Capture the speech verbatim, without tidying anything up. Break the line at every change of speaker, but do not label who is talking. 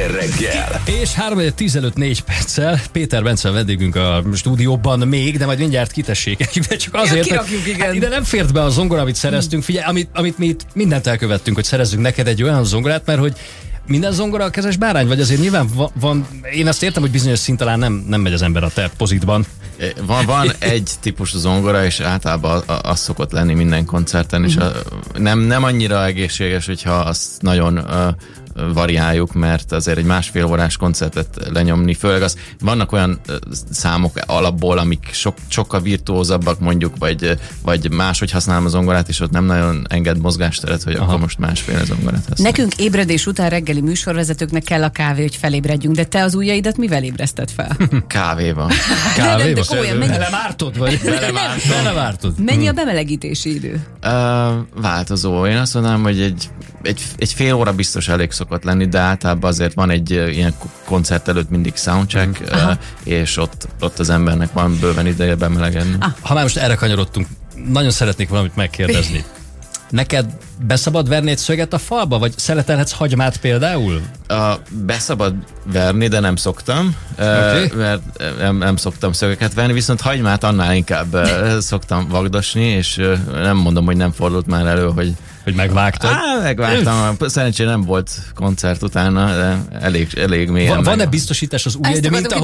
Millás reggel.
És három tizenöt négy perccel Péter Bence vendégünk a stúdióban még, de majd mindjárt kitessék. De csak azért,
ja, kirakjuk, igen.
Hát ide nem fért be a zongora, amit szereztünk. Figyelj, amit, amit mi itt mindent elkövettünk, hogy szerezzünk neked egy olyan zongorát, mert hogy minden zongora a kezes bárány, vagy azért nyilván van, van én azt értem, hogy bizonyos szint talán nem, nem megy az ember a te pozitban.
Van, van egy típusú zongora, és általában az szokott lenni minden koncerten, és a, nem, nem annyira egészséges, hogyha azt nagyon uh, variáljuk, mert azért egy másfél órás koncertet lenyomni, főleg az, vannak olyan uh, számok alapból, amik sok, sokkal virtuózabbak mondjuk, vagy, vagy máshogy használom a zongorát, és ott nem nagyon enged mozgásteret, hogy Aha. akkor most másféle zongorát használ.
Nekünk ébredés után reggeli műsorvezetőknek kell a kávé, hogy felébredjünk, de te az ujjaidat mivel ébreszted fel?
Kávéval.
Kávéval?
Komolyan, mennyi...
Belemártod, vagy? Belemártod. Belemártod.
Mennyi a bemelegítési idő?
Uh, változó. Én azt mondanám, hogy egy, egy, egy fél óra biztos elég szokott lenni, de általában azért van egy uh, ilyen koncert előtt mindig soundcheck, uh, és ott, ott az embernek van bőven ideje bemelegedni.
Ah.
Ha már most erre kanyarodtunk, nagyon szeretnék valamit megkérdezni. Neked beszabad verni egy szöget a falba, vagy szeletelhetsz hagymát például?
Uh, beszabad verni, de nem szoktam, okay. uh, mert nem, nem szoktam szögeket verni, viszont hagymát annál inkább uh, szoktam vagdosni, és uh, nem mondom, hogy nem fordult már elő, hogy
Hogy megvágtad?
Á, megvágtam. Szerencsére nem volt koncert utána, de elég, elég mélyen.
Van, van-e biztosítás az ujjaid, mint